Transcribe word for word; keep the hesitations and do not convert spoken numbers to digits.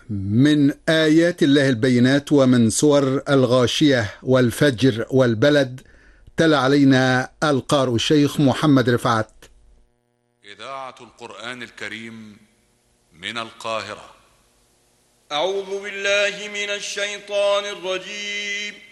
من آيات الله البينات ومن سور الغاشية والفجر والبلد. تلا علينا القارئ الشيخ محمد رفعت. إذاعة القرآن الكريم من القاهرة. أعوذ بالله من الشيطان الرجيم.